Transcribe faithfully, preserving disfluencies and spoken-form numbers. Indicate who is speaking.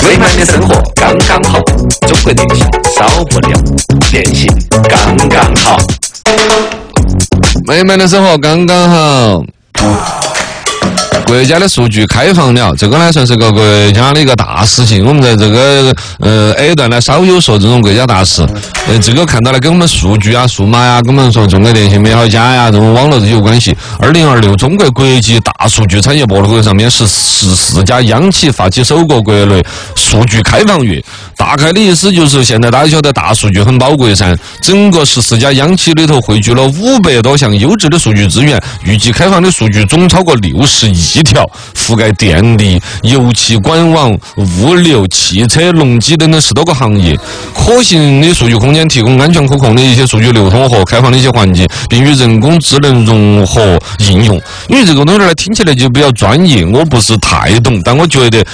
Speaker 1: 美满的生活刚刚好，中国电信少不了，电信刚刚好。
Speaker 2: 美满的生活刚刚好。国家的数据开放了，这个呢算是个国家的一个大事情。我们在这个呃 A 段呢稍有说这种国家大事，呃，这个看到了跟我们数据啊、数码呀，跟我们说中国电信美好家呀，这种网络这有关系。二零二六中国国际大数据产业博览会上面是十四家央企发起首个国内数据开放月。大概的意思就是，现在大家晓得大数据很宝贵噻，整个十四家央企里头汇聚了五百多项优质的数据资源，预计开放的数据总超过六十亿条，覆盖电力、油气管网、物流、汽车、农机等等十多个行业。可行的数据空间提供安全可控的一些数据流通和开放的一些环境，并与人工智能融合应用。因为这个东西呢听起来就比较专业，我不是太懂，但我觉得